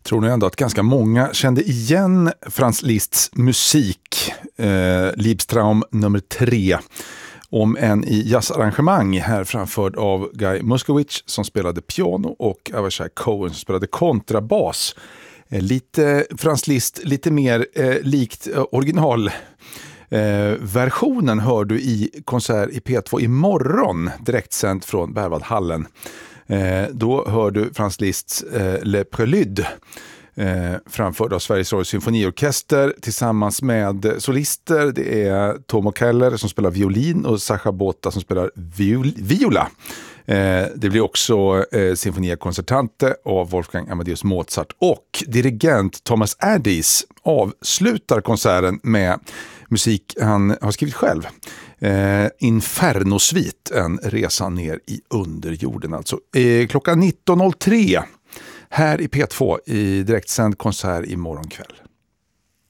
Tror nog ändå att ganska många kände igen Franz Liszts musik, Liebstraum nummer 3, om en i jazzarrangemang här framförd av Guy Muskowitz som spelade piano och Avishai Cohen som spelade kontrabas. Lite Franz Liszt, lite mer likt original. Versionen hör du i konsert i P2 imorgon, direktsänd från Berwaldhallen. Då hör du Franz Liszts Le Prélude, framförd av Sveriges Radio Symfoniorkester tillsammans med solister. Det är Tomo Keller som spelar violin och Sacha Bota som spelar viola. Det blir också Sinfonia Concertante av Wolfgang Amadeus Mozart, och dirigent Thomas Addies avslutar konserten med musik han har skrivit själv. Inferno-svit, en resa ner i underjorden alltså. Klockan 19.03 här i P2 i direktsänd konsert imorgon kväll.